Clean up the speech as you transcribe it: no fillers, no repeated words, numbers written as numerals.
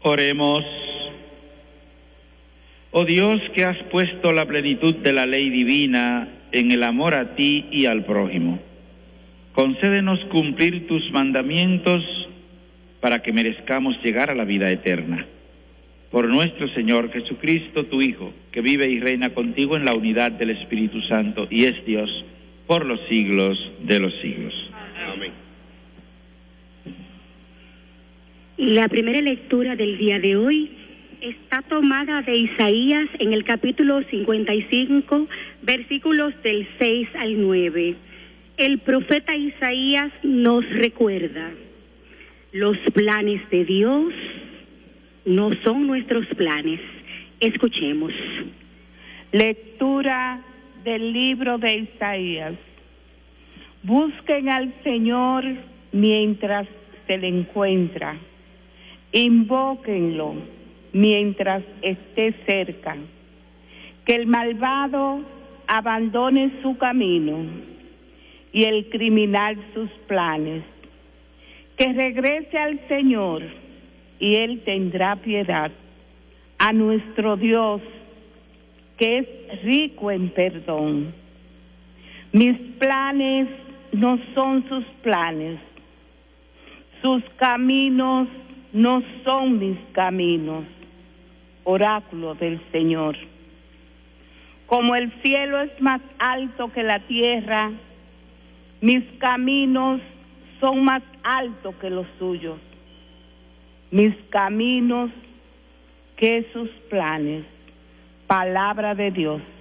Oremos. Oh Dios, que has puesto la plenitud de la ley divina en el amor a ti y al prójimo, concédenos cumplir tus mandamientos para que merezcamos llegar a la vida eterna. Por nuestro Señor Jesucristo, tu Hijo, que vive y reina contigo en la unidad del Espíritu Santo y es Dios por los siglos de los siglos. Amén. La primera lectura del día de hoy está tomada de Isaías en el capítulo 55, versículos del 6 al 9. El profeta Isaías nos recuerda: los planes de Dios no son nuestros planes. Escuchemos. Lectura del libro de Isaías. Busquen al Señor mientras se le encuentra. Invóquenlo mientras esté cerca. Que el malvado abandone su camino y el criminal sus planes. Que regrese al Señor y Él tendrá piedad, a nuestro Dios, que es rico en perdón. Mis planes no son sus planes, sus caminos no son mis caminos, oráculo del Señor. Como el cielo es más alto que la tierra, mis caminos son más altos que los suyos. Mis caminos que sus planes. Palabra de Dios.